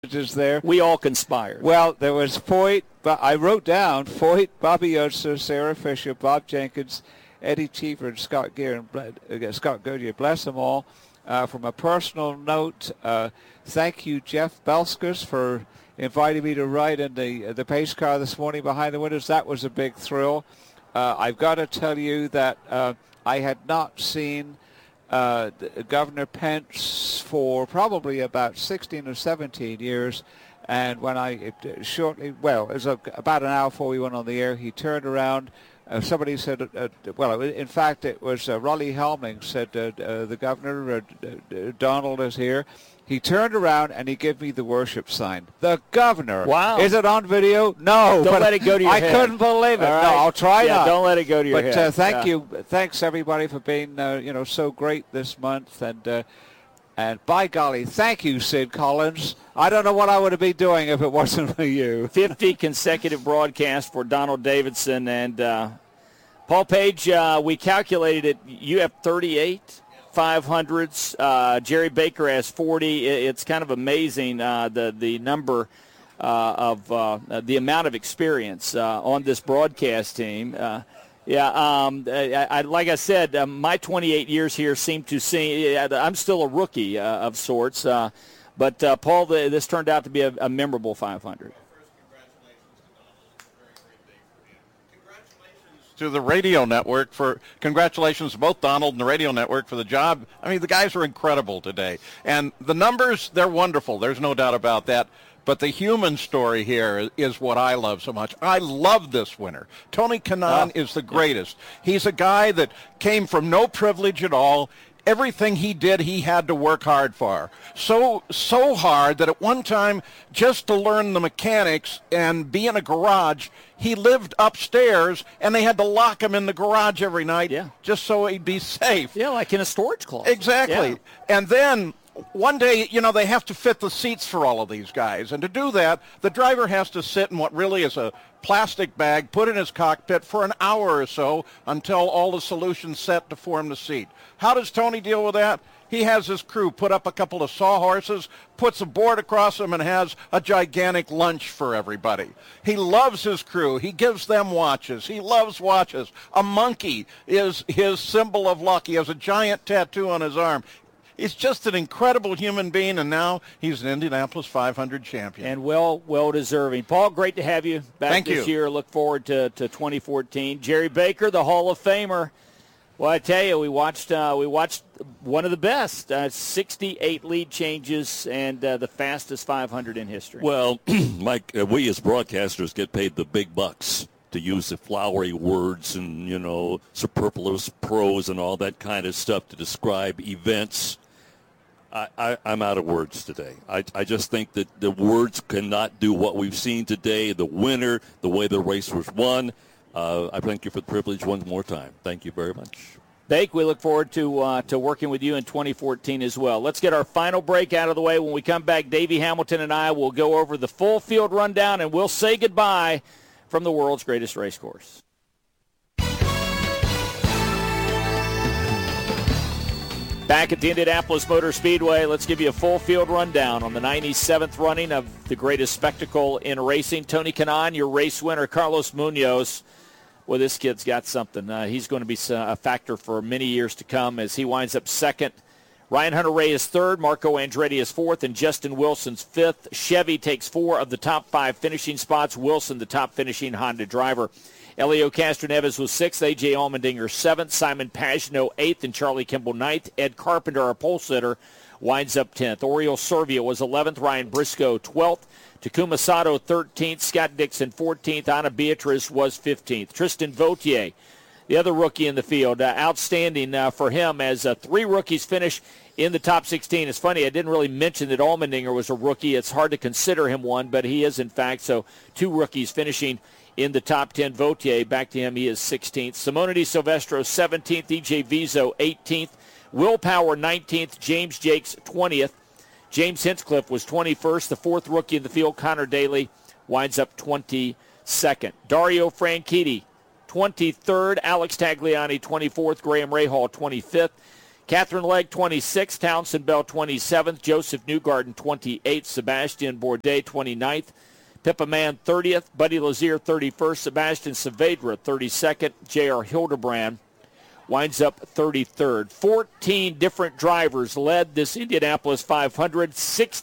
is there. We all conspired. Well, there was Foyt, but I wrote down Foyt, Bobby Yoster, Sarah Fisher, Bob Jenkins, Eddie Cheever, and Scott Goodyear. Bless them all. From a personal note, thank you, Jeff Belskers, for inviting me to ride in the pace car this morning behind the windows. That was a big thrill. I've got to tell you that I had not seen Governor Pence for probably about 16 or 17 years. And when it was about an hour before we went on the air, he turned around. Somebody said, in fact, it was Rolly Helming said, the governor, Donald, is here. He turned around and he gave me the worship sign. The governor. Wow. Is it on video? No. Don't let it go to your head. I couldn't believe it. Right. No, I'll try not. Don't let it go to your head. But thank you. Thanks, everybody, for being, so great this month. And by golly, thank you, Sid Collins. I don't know what I would have been doing if it wasn't for you. 50 consecutive broadcasts for Donald Davidson. And Paul Page, we calculated it. You have 38 500s. Jerry Baker has 40. It's kind of amazing the number of the amount of experience on this broadcast team. Like I said, my 28 years here seem to see I'm still a rookie of sorts. But Paul, this turned out to be a memorable 500. To the radio network congratulations to both Donald and the radio network for the job. I mean, the guys are incredible today. And the numbers, they're wonderful. There's no doubt about that. But the human story here is what I love so much. I love this winner. Tony Kanaan is the greatest. He's a guy that came from no privilege at all. Everything he did, he had to work hard for. So hard that at one time, just to learn the mechanics and be in a garage, he lived upstairs, and they had to lock him in the garage every night just so he'd be safe. Yeah, like in a storage closet. Exactly. Yeah. And then one day, they have to fit the seats for all of these guys. And to do that, the driver has to sit in what really is a plastic bag, put in his cockpit for an hour or so until all the solutions set to form the seat. How does Tony deal with that? He has his crew put up a couple of sawhorses, puts a board across them, and has a gigantic lunch for everybody. He loves his crew. He gives them watches. He loves watches. A monkey is his symbol of luck. He has a giant tattoo on his arm. He's just an incredible human being, and now he's an Indianapolis 500 champion. And well deserving. Paul, great to have you back this year. Look forward to 2014. Jerry Baker, the Hall of Famer. Well, I tell you, we watched one of the best, 68 lead changes and the fastest 500 in history. Well, Mike, we as broadcasters get paid the big bucks to use the flowery words and, superfluous prose and all that kind of stuff to describe events. I'm out of words today. I just think that the words cannot do what we've seen today. The winner, the way the race was won. I thank you for the privilege one more time. Thank you very much. Bake, we look forward to working with you in 2014 as well. Let's get our final break out of the way. When we come back, Davey Hamilton and I will go over the full field rundown, and we'll say goodbye from the world's greatest race course. Back at the Indianapolis Motor Speedway, let's give you a full field rundown on the 97th running of the greatest spectacle in racing. Tony Kanaan, your race winner. Carlos Munoz, well, this kid's got something. He's going to be a factor for many years to come as he winds up second. Ryan Hunter-Reay is third, Marco Andretti is fourth, and Justin Wilson's fifth. Chevy takes 4 of the top 5 finishing spots. Wilson, the top finishing Honda driver. Elio Castroneves was 6th, A.J. Allmendinger 7th, Simon Pagenaud 8th, and Charlie Kimball 9th. Ed Carpenter, our pole sitter, winds up 10th. Oriol Servia was 11th, Ryan Briscoe 12th, Takuma Sato 13th, Scott Dixon 14th, Ana Beatriz was 15th. Tristan Vautier, the other rookie in the field, outstanding for him as 3 rookies finish in the top 16. It's funny, I didn't really mention that Allmendinger was a rookie. It's hard to consider him one, but he is in fact. So 2 rookies finishing in the top 10. Vautier, back to him, he is 16th. Simone Di Silvestro 17th, E.J. Vizo 18th, Will Power 19th, James Jakes 20th. James Hinchcliffe was 21st. The 4th rookie in the field, Connor Daly, winds up 22nd. Dario Franchitti 23rd, Alex Tagliani 24th, Graham Rahal 25th. Catherine Legg, 26th. Townsend Bell, 27th. Joseph Newgarden, 28th. Sebastian Bourdais, 29th. Pippa Mann, 30th. Buddy Lazier, 31st. Sebastian Saavedra, 32nd. J.R. Hildebrand winds up 33rd. 14 different drivers led this Indianapolis 500.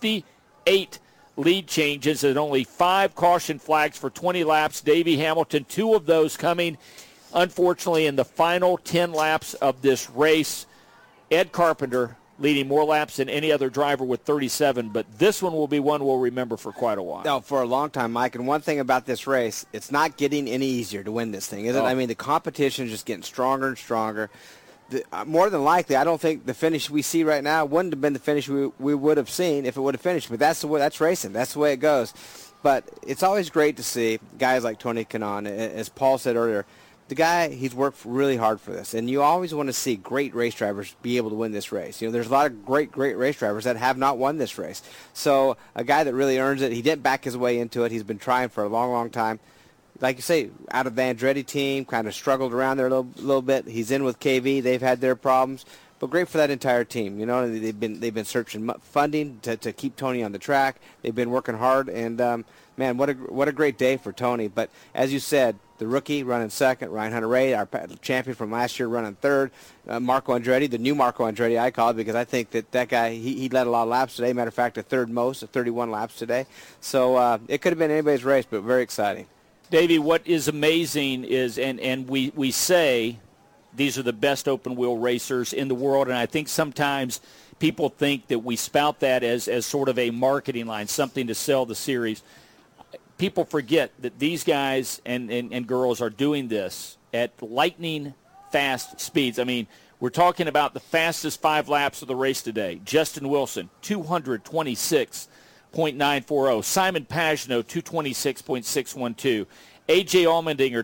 68 lead changes and only 5 caution flags for 20 laps. Davey Hamilton, 2 of those coming, unfortunately, in the final 10 laps of this race. Ed Carpenter leading more laps than any other driver with 37, but this one will be one we'll remember for quite a while. No, for a long time, Mike. And one thing about this race, it's not getting any easier to win this thing, is it? I mean, the competition is just getting stronger and stronger. More than likely, I don't think the finish we see right now wouldn't have been the finish we would have seen if it would have finished. But that's racing. That's the way it goes. But it's always great to see guys like Tony Kanaan, as Paul said earlier. The guy, he's worked really hard for this, and you always want to see great race drivers be able to win this race. You know, there's a lot of great race drivers that have not won this race. So a guy that really earns it, he didn't back his way into it. He's been trying for a long, long time. Like you say, out of the Andretti team, kind of struggled around there a little bit. He's in with KV. They've had their problems, but great for that entire team. You know, they've been searching funding to keep Tony on the track. They've been working hard, and man, what a great day for Tony. But as you said, the rookie running second, Ryan Hunter-Reay, our champion from last year, running third. Marco Andretti, the new Marco Andretti, I call it, because I think that guy, he led a lot of laps today. Matter of fact, the third most, 31 laps today. So it could have been anybody's race, but very exciting. Davey, what is amazing is, and we say these are the best open-wheel racers in the world, and I think sometimes people think that we spout that as sort of a marketing line, something to sell the series. People forget that these guys and girls are doing this at lightning fast speeds. I mean, we're talking about the fastest 5 laps of the race today. Justin Wilson, 226.940. Simon Pagenaud, 226.612. A.J. Allmendinger,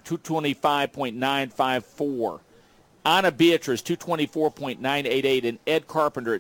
225.954. Anna Beatrice, 224.988. And Ed Carpenter at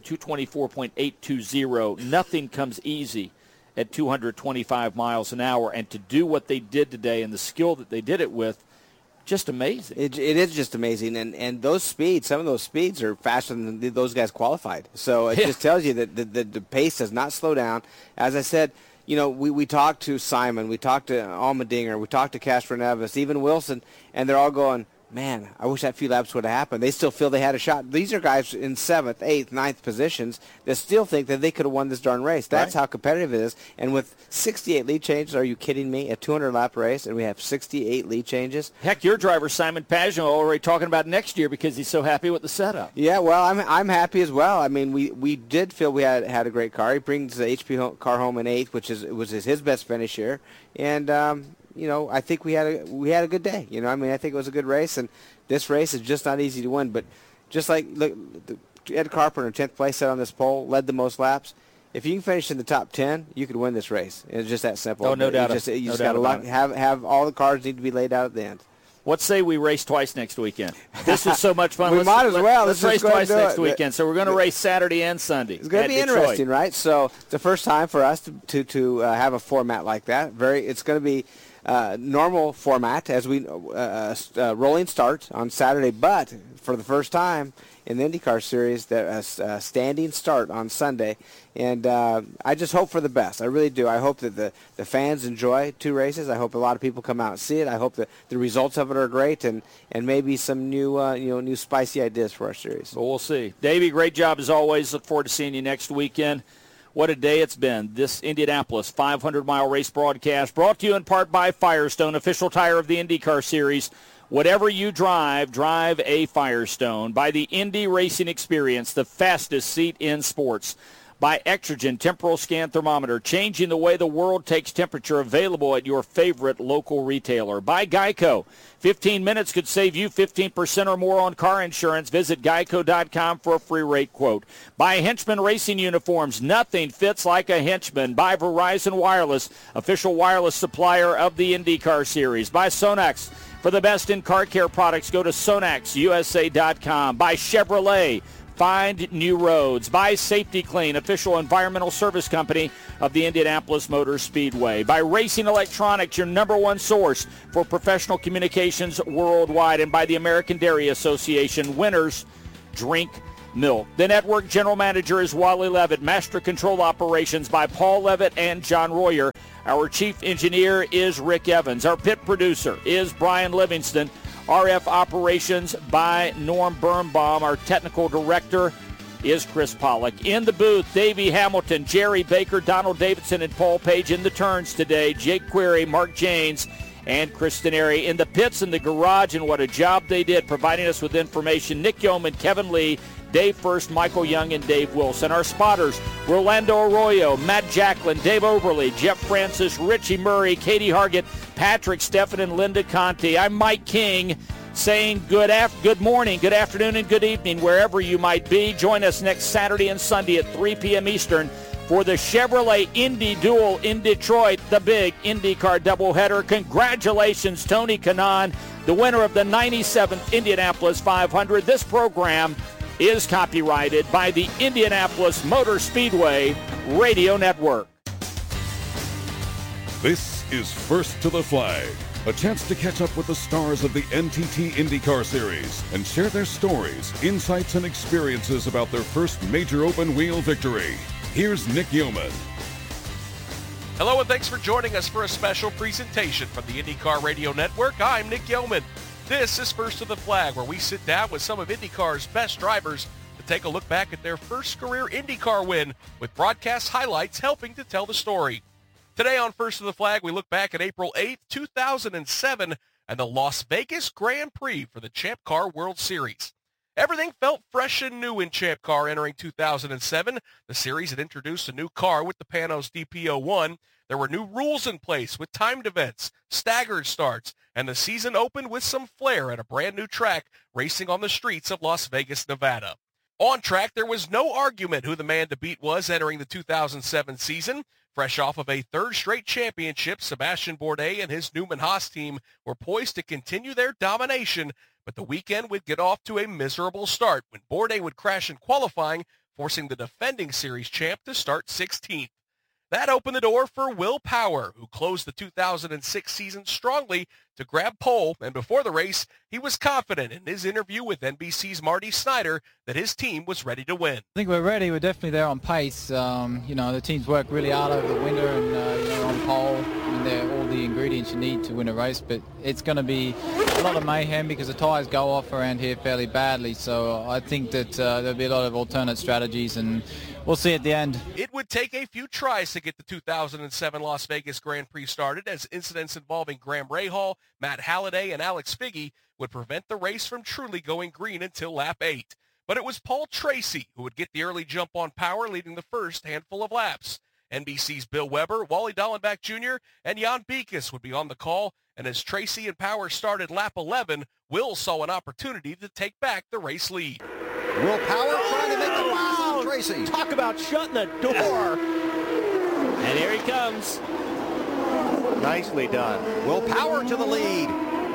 224.820. Nothing comes easy at 225 miles an hour, and to do what they did today and the skill that they did it with, just amazing. It is just amazing, and those speeds, some of those speeds are faster than those guys qualified. So it just tells you that the pace does not slow down. As I said, you know, we talked to Simon, we talked to Allmendinger, we talked to Castroneves, even Wilson, and they're all going, man, I wish that few laps would have happened. They still feel they had a shot. These are guys in 7th, 8th, 9th positions that still think that they could have won this darn race. That's how competitive it is. And with 68 lead changes, are you kidding me? A 200-lap race, and we have 68 lead changes. Heck, your driver, Simon Pagenaud, already talking about next year because he's so happy with the setup. Yeah, well, I'm happy as well. I mean, we did feel we had a great car. He brings the HP car home in 8th, which was his best finish here. And, you know, I think we had a good day. You know, I mean, I think it was a good race, and this race is just not easy to win. But just like Ed Carpenter, 10th place set on this pole, led the most laps. If you can finish in the top 10, you could win this race. It's just that simple. Oh, no doubt. You just got to have all the cards need to be laid out at the end. What say we race twice next weekend? This is so much fun. We might as well. Let's race twice next weekend. So we're going to race Saturday and Sunday. It's going to be interesting, right? So it's the first time for us to have a format like that. It's going to be normal format as we rolling start on Saturday, but for the first time in the IndyCar Series, a standing start on Sunday. And I just hope for the best. I really do. I hope that the fans enjoy 2 races. I hope a lot of people come out and see it. I hope that the results of it are great, and maybe some new spicy ideas for our series. Well, we'll see. Davey, great job as always. Look forward to seeing you next weekend. What a day it's been. This Indianapolis 500-mile race broadcast brought to you in part by Firestone, official tire of the IndyCar Series. Whatever you drive, drive a Firestone. By the Indy Racing Experience, the fastest seat in sports. By Exergen Temporal Scan Thermometer, changing the way the world takes temperature, available at your favorite local retailer. By Geico, 15 minutes could save you 15% or more on car insurance. Visit geico.com for a free rate quote. By Henchman Racing Uniforms, nothing fits like a Henchman. By Verizon Wireless, official wireless supplier of the IndyCar Series. By Sonax, for the best in car care products, go to sonaxusa.com. By Chevrolet, find new roads. By Safety Clean, official environmental service company of the Indianapolis Motor Speedway. By Racing Electronics, your #1 source for professional communications worldwide. And by the American Dairy Association, winners drink Milk. The network general manager is Wally Levitt. Master control operations by Paul Levitt and John Royer. Our chief engineer is Rick Evans. Our pit producer is Brian Livingston. RF operations by Norm Birnbaum. Our technical director is Chris Pollock. In the booth, Davey Hamilton, Jerry Baker, Donald Davidson, and Paul Page in the turns today. Jake Query, Mark Janes, and Kristen Airy in the pits and the garage, and what a job they did providing us with information. Nick Yeoman, Kevin Lee, Dave First, Michael Young, and Dave Wilson. Our spotters, Rolando Arroyo, Matt Jacklin, Dave Overly, Jeff Francis, Richie Murray, Katie Hargett, Patrick Steffen, and Linda Conti. I'm Mike King saying good morning, good afternoon, and good evening wherever you might be. Join us next Saturday and Sunday at 3 p.m. Eastern for the Chevrolet Indy Duel in Detroit, the big IndyCar doubleheader. Congratulations, Tony Kanaan, the winner of the 97th Indianapolis 500. This program is copyrighted by the Indianapolis Motor Speedway Radio Network. This is First to the Flag, a chance to catch up with the stars of the NTT IndyCar Series and share their stories, insights, and experiences about their first major open-wheel victory. Here's Nick Yeoman. Hello, and thanks for joining us for a special presentation from the IndyCar Radio Network. I'm Nick Yeoman. This is First to the Flag, where we sit down with some of IndyCar's best drivers to take a look back at their first career IndyCar win, with broadcast highlights helping to tell the story. Today on First to the Flag, we look back at April 8th, 2007, and the Las Vegas Grand Prix for the Champ Car World Series. Everything felt fresh and new in Champ Car entering 2007. The series had introduced a new car with the Panos DP01. There were new rules in place with timed events, staggered starts, and the season opened with some flair at a brand new track racing on the streets of Las Vegas, Nevada. On track, there was no argument who the man to beat was entering the 2007 season. Fresh off of a third straight championship, Sebastian Bourdais and his Newman Haas team were poised to continue their domination, but the weekend would get off to a miserable start when Bourdais would crash in qualifying, forcing the defending series champ to start 16th. That opened the door for Will Power, who closed the 2006 season strongly to grab pole, and before the race, he was confident in his interview with NBC's Marty Snyder that his team was ready to win. I think we're ready. We're definitely there on pace. The team's worked really hard over the winter and on pole. They're all the ingredients you need to win a race, but it's going to be a lot of mayhem because the tyres go off around here fairly badly. So I think that there'll be a lot of alternate strategies, and we'll see at the end. It would take a few tries to get the 2007 Las Vegas Grand Prix started, as incidents involving Graham Rahal, Matt Halliday, and Alex Figge would prevent the race from truly going green until lap 8. But it was Paul Tracy who would get the early jump on Power, leading the first handful of laps. NBC's Bill Weber, Wally Dallenbach Jr., and Jan Beekes would be on the call, and as Tracy and Power started lap 11, Will saw an opportunity to take back the race lead. Will Power trying to make the pass on Tracy. Talk about shutting the door. And here he comes. Nicely done. Will Power to the lead.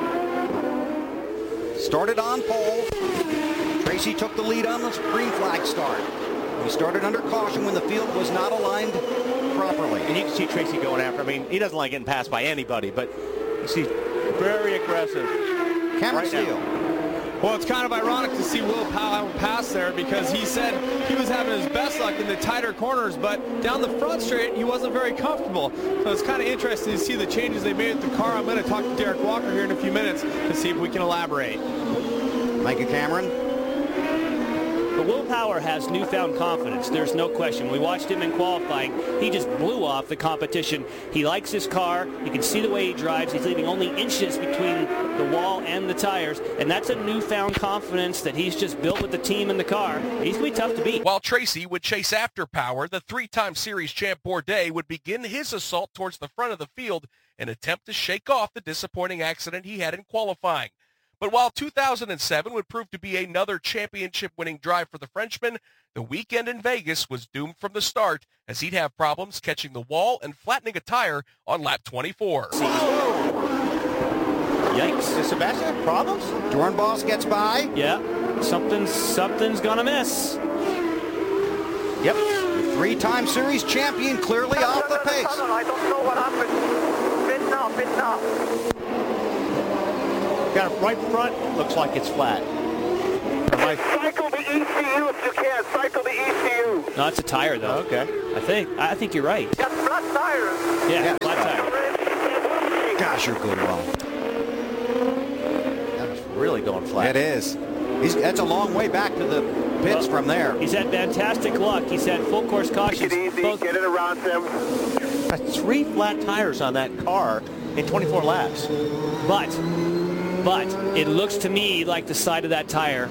Started on pole. Tracy took the lead on the green flag start. He started under caution when the field was not aligned properly. And you can see Tracy going after. I mean, he doesn't like getting passed by anybody, but you see very aggressive. Cameron Steele. Well, it's kind of ironic to see Will Power pass there because he said he was having his best luck in the tighter corners, but down the front straight, he wasn't very comfortable. So it's kind of interesting to see the changes they made with the car. I'm going to talk to Derek Walker here in a few minutes to see if we can elaborate. Thank you, Cameron. But Will Power has newfound confidence. There's no question. We watched him in qualifying. He just blew off the competition. He likes his car. You can see the way he drives. He's leaving only inches between the wall and the tires. And that's a newfound confidence that he's just built with the team and the car. He's going to be tough to beat. While Tracy would chase after Power, the three-time series champ Bourdais would begin his assault towards the front of the field in an attempt to shake off the disappointing accident he had in qualifying. But while 2007 would prove to be another championship-winning drive for the Frenchman, the weekend in Vegas was doomed from the start, as he'd have problems catching the wall and flattening a tire on lap 24. Yikes. Does Sebastian have problems? Dornbos gets by. Yeah, something's gonna miss. Yep, the three-time series champion clearly off the pace. I don't know what happened. Pit now. Got it right front, looks like it's flat. Cycle the ECU if you can. Cycle the ECU. No, it's a tire, though. Okay. I think you're right. Yeah, flat tires. Yeah, flat tire. Gosh, you're good, Ron. That's really going flat. It is. That's a long way back to the pits from there. He's had fantastic luck. He's had full course cautions. Take it easy. Get it around them. 3 flat tires on that car in 24 laps. But it looks to me like the side of that tire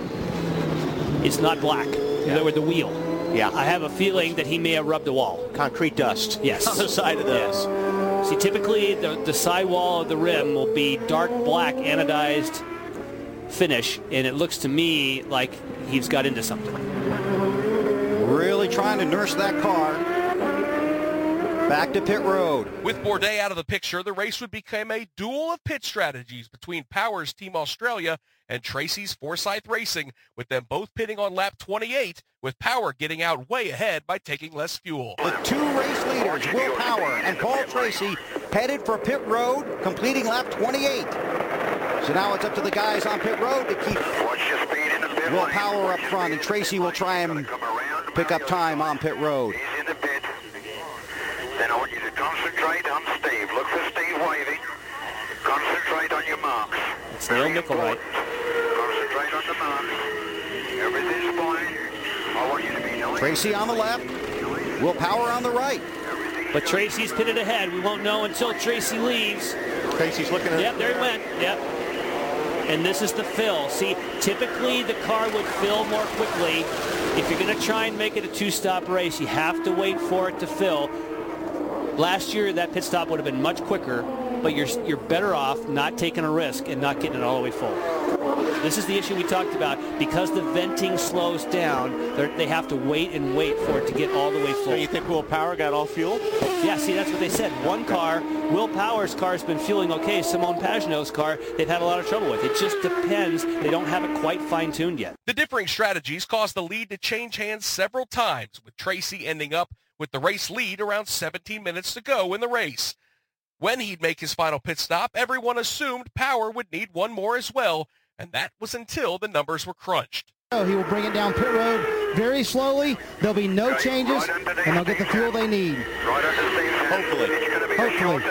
is not black. Yeah. Or the wheel. Yeah. I have a feeling that he may have rubbed the wall. Concrete dust. Yes. On the side of this. Yes. See, typically the sidewall of the rim will be dark black anodized finish, and it looks to me like he's got into something. Really trying to nurse that car back to pit road. With Bourdais out of the picture, the race would become a duel of pit strategies between Power's Team Australia and Tracy's Forsyth Racing, with them both pitting on lap 28, with Power getting out way ahead by taking less fuel. The 2 race leaders, Will Power and Paul Tracy, headed for pit road, completing lap 28. So now it's up to the guys on pit road to keep Will Power up front, and Tracy will try and pick up time on pit road. He's in the pit. Then I want you to concentrate on Steve. Look for Steve waving. Concentrate on your marks. It's Neil Mickelwright. Concentrate on the marks. Everything's fine. I want you to be knowing. Tracy on the left, Will Power on the right. But Tracy's pitted ahead. We won't know until Tracy leaves. Tracy's looking at. Yep, there he went. Yep. And this is the fill. See, typically the car would fill more quickly. If you're going to try and make it a 2-stop race, you have to wait for it to fill. Last year, that pit stop would have been much quicker, but you're better off not taking a risk and not getting it all the way full. This is the issue we talked about. Because the venting slows down, they have to wait and wait for it to get all the way full. So you think Will Power got all fuel? Yeah, see, that's what they said. One car, Will Power's car has been fueling okay. Simone Pagenaud's car, they've had a lot of trouble with. It just depends. They don't have it quite fine-tuned yet. The differing strategies caused the lead to change hands several times, with Tracy ending up with the race lead around 17 minutes to go in the race. When he'd make his final pit stop, everyone assumed Power would need one more as well, and that was until the numbers were crunched. He will bring it down pit road very slowly. There'll be no changes, and they'll get the fuel they need. Hopefully. Hopefully.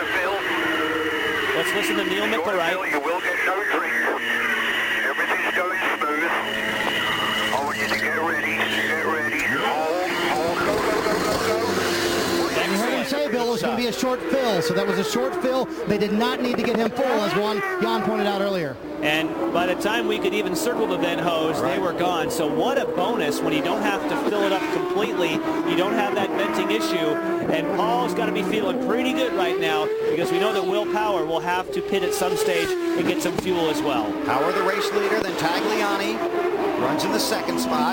Let's listen to Neil Mickelwright. You will get no drinks. Everything's going smooth. I want you to get ready. Get ready. Hold, go. You heard him say, Bill, it was going to be a short fill, so that was a short fill. They did not need to get him full, as Jan pointed out earlier. And by the time we could even circle the vent hose, they were gone. So what a bonus when you don't have to fill it up completely. You don't have that venting issue. And Paul's got to be feeling pretty good right now, because we know that Will Power will have to pit at some stage and get some fuel as well. Power the race leader, then Tagliani runs in the second spot.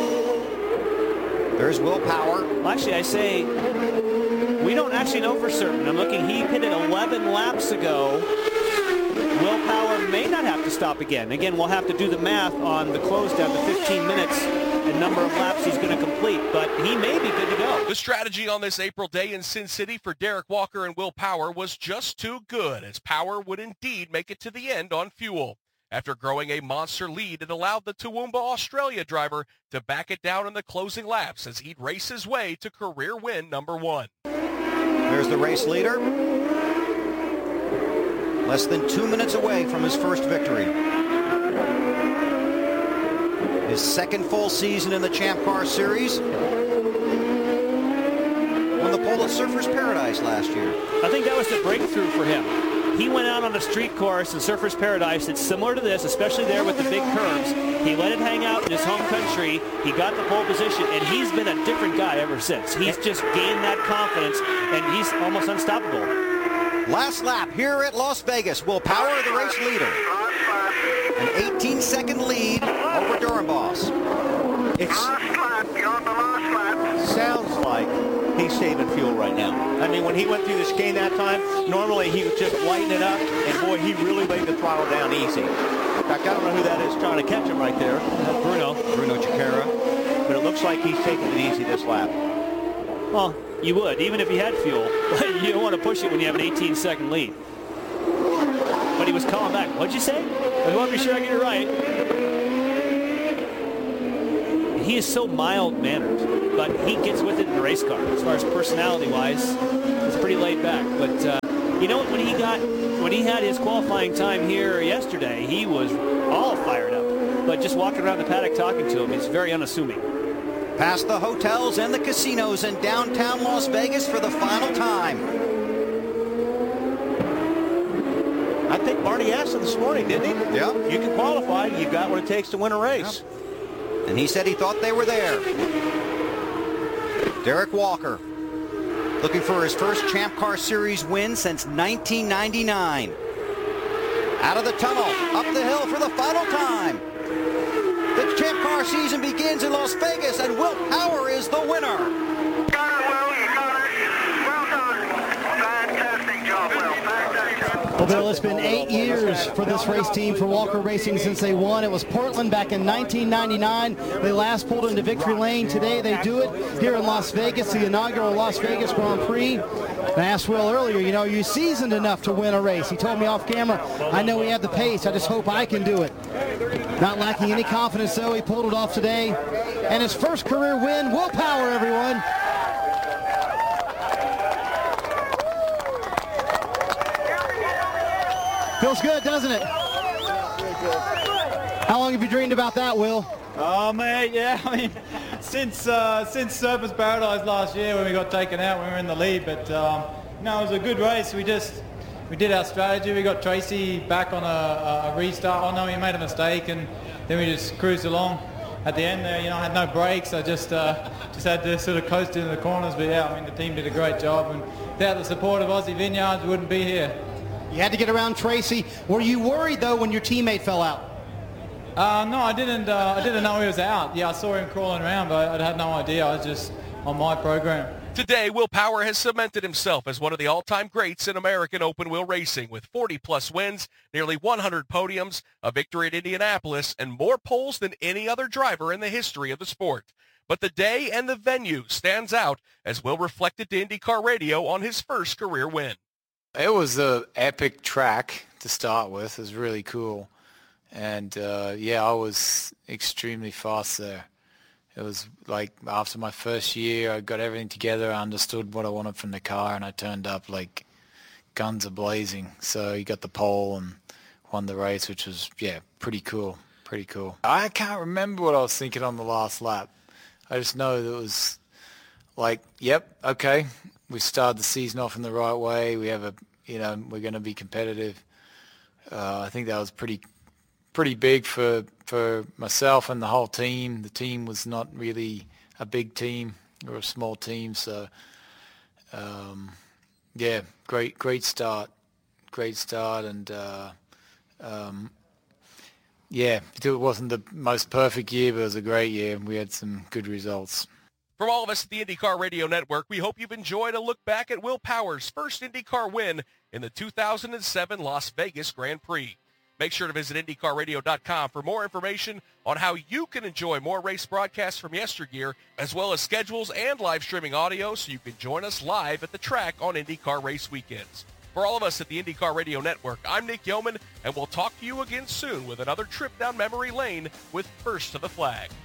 There's Will Power. Well, actually, I say we don't actually know for certain. I'm looking, he pitted 11 laps ago. Will Power may not have to stop again. Again, we'll have to do the math on the close down to 15 minutes and number of laps he's going to complete, but he may be good to go. The strategy on this April day in Sin City for Derek Walker and Will Power was just too good, as Power would indeed make it to the end on fuel. After growing a monster lead, it allowed the Toowoomba Australia driver to back it down in the closing laps as he'd race his way to career win number 1. There's the race leader. Less than 2 minutes away from his first victory. His second full season in the Champ Car Series. Won the pole at Surfers Paradise last year. I think that was the breakthrough for him. He went out on a street course in Surfers Paradise that's similar to this, especially there with the big curves. He let it hang out in his home country. He got the pole position, and he's been a different guy ever since. He's just gained that confidence, and he's almost unstoppable. Last lap here at Las Vegas. Will Power, the race leader. An 18-second lead over Doornbos. Sounds like he's saving fuel right now. I mean, when he went through the chicane that time, normally he would just lighten it up, and boy, he really laid the throttle down easy. In fact, I don't know who that is trying to catch him right there. Bruno Ciccara. But it looks like he's taking it easy this lap. Well, you would, even if he had fuel. You don't want to push it when you have an 18-second lead. But he was calling back. What'd you say? I want to be sure I get it right. he is so mild-mannered, but he gets with it in the race car. As far as personality-wise, he's pretty laid back. But you know, when he had his qualifying time here yesterday, he was all fired up. But just walking around the paddock talking to him, he's very unassuming. Past the hotels and the casinos in downtown Las Vegas for the final time. I think Marty asked him this morning, didn't he? Yeah. You can qualify. You've got what it takes to win a race. Yep. And he said he thought they were there. Derek Walker, looking for his first Champ Car Series win since 1999. Out of the tunnel, up the hill for the final time. The Champ Car season begins in Las Vegas, and Will Power is the winner. Got it, Will. You got it. Well done. Fantastic job, Will. Fantastic job. Well, Bill, it's been 8 years for this race team, for Walker Racing, since they won. It was Portland back in 1999. They last pulled into victory lane. Today they do it here in Las Vegas, the inaugural Las Vegas Grand Prix. And I asked Will earlier, you know, you seasoned enough to win a race. He told me off camera, I know we have the pace. I just hope I can do it. Not lacking any confidence, though. He pulled it off today. And his first career win, Will Power, everyone. Feels good, doesn't it? How long have you dreamed about that, Will? Oh, mate, yeah. I mean, since Surfers Paradise last year when we got taken out, we were in the lead. But, no, it was a good race. We did our strategy. We got Tracy back on a restart. Oh, no, he made a mistake, and then we just cruised along. At the end there, you know, I had no brakes. I just had to sort of coast into the corners. But, yeah, I mean, the team did a great job. And without the support of Aussie Vineyards, we wouldn't be here. You had to get around Tracy. Were you worried, though, when your teammate fell out? No, I didn't know he was out. Yeah, I saw him crawling around, but I had no idea. I was just on my program. Today, Will Power has cemented himself as one of the all-time greats in American open-wheel racing with 40-plus wins, nearly 100 podiums, a victory at Indianapolis, and more poles than any other driver in the history of the sport. But the day and the venue stands out, as Will reflected to IndyCar Radio on his first career win. It was an epic track to start with. It was really cool. And, yeah, I was extremely fast there. It was like after my first year, I got everything together, I understood what I wanted from the car, and I turned up like guns a-blazing. So he got the pole and won the race, which was, yeah, pretty cool, pretty cool. I can't remember what I was thinking on the last lap. I just know that it was like, yep, okay, we started the season off in the right way. We have a, you know, we're going to be competitive. I think that was pretty big for myself and the whole team. The team was not really a big team or a small team. So, yeah, great start. And, yeah, it wasn't the most perfect year, but it was a great year. We had some good results. From all of us at the IndyCar Radio Network, we hope you've enjoyed a look back at Will Power's first IndyCar win in the 2007 Las Vegas Grand Prix. Make sure to visit IndyCarRadio.com for more information on how you can enjoy more race broadcasts from yesteryear, as well as schedules and live streaming audio so you can join us live at the track on IndyCar race weekends. For all of us at the IndyCar Radio Network, I'm Nick Yeoman, and we'll talk to you again soon with another trip down memory lane with First to the Flag.